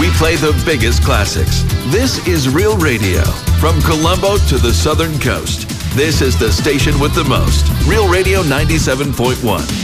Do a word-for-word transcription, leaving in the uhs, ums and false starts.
We play the biggest classics. This is Real Radio. From Colombo to the Southern Coast. This is the station with the most. Real Radio ninety-seven point one.